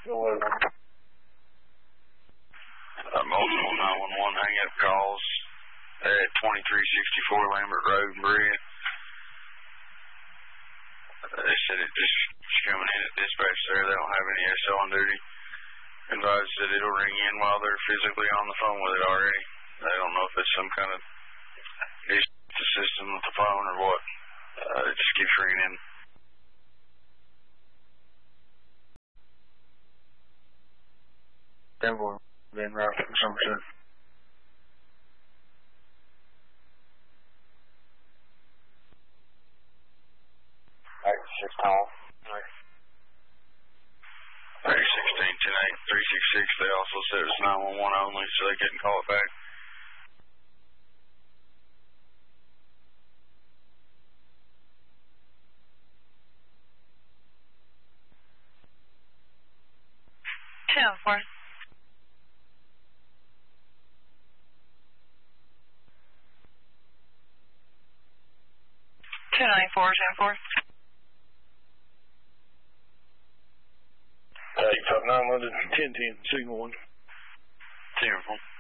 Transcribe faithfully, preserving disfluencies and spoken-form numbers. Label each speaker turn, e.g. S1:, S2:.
S1: Uh, multiple nine one one hang-up calls at twenty-three sixty-four Lambert Road in Berea. They said it just was coming in at dispatch there. They don't have any S O on duty. Advised that it'll ring in while they're physically on the phone with it already. They don't know if it's some kind of issue with the system with the phone or what. Uh, it just keeps ringing in.
S2: Denver, Ben Route from Somerset.
S3: Alright, six call.
S1: three sixteen ten eight three six six, they also said it was nine one one only, so they couldn't call it back.
S4: ten four. two nine four, ten four.
S2: eight five nine London, ten ten, signal one.
S1: ten four.